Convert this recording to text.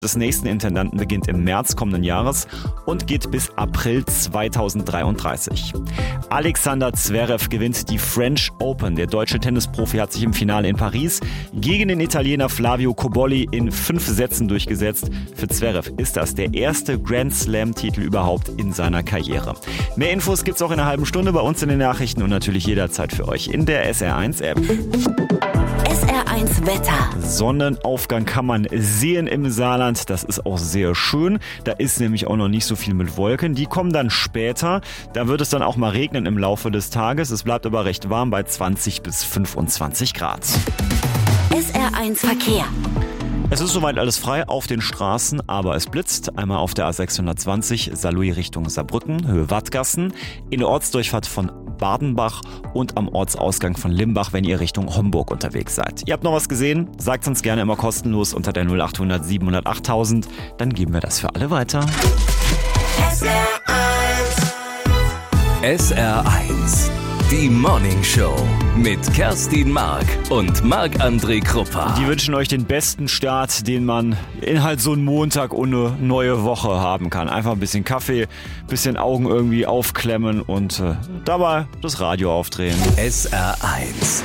des nächsten Intendanten beginnt im März kommenden Jahres und geht bis April 2033. Alexander Zverev gewinnt die French Open. Der deutsche Tennisprofi hat sich im Finale in Paris gegen den Italiener Flavio Cobolli in 5 Sätzen durchgesetzt. Für Zverev ist das der erste Grand Slam-Titel überhaupt in seiner Karriere. Mehr Infos gibt's auch in einer halben Stunde bei uns in den Nachrichten und natürlich jederzeit für euch in der SR1-App. SR1 Wetter. Sonnenaufgang kann man sehen im Saarland. Das ist auch sehr schön. Da ist nämlich auch noch nicht so viel mit Wolken. Die kommen dann später. Da wird es dann auch mal regnen im Laufe des Tages. Es bleibt aber recht warm bei 20 bis 25 Grad. SR1 Verkehr. Es ist soweit alles frei auf den Straßen, aber es blitzt. Einmal auf der A620 Saarlouis Richtung Saarbrücken, Höhe Wattgassen, in der Ortsdurchfahrt von Badenbach und am Ortsausgang von Limbach, wenn ihr Richtung Homburg unterwegs seid. Ihr habt noch was gesehen? Sagt uns gerne immer kostenlos unter der 0800 700 8000. Dann geben wir das für alle weiter. SR1, die Morning Show mit Kerstin Mark und Marc-André Kruppa. Die wünschen euch den besten Start, den man in halt so einen Montag und eine neue Woche haben kann. Einfach ein bisschen Kaffee, bisschen Augen irgendwie aufklemmen und dabei das Radio aufdrehen. SR1.